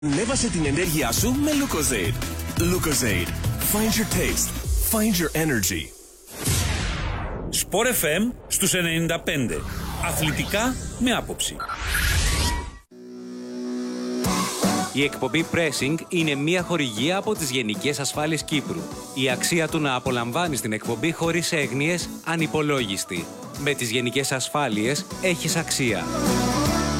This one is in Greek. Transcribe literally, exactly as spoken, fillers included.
Ανέβασε την ενέργειά σου με Lucozade. Lucozade. Find your taste. Find your energy. Sport εφ εμ στους ενενήντα πέντε. Αθλητικά με άποψη. Η εκπομπή Pressing είναι μία χορηγία από τις Γενικές Ασφάλειες Κύπρου. Η αξία του να απολαμβάνεις την εκπομπή χωρίς έγνοιες ανυπολόγιστη. Με τις Γενικές Ασφάλειες έχεις αξία.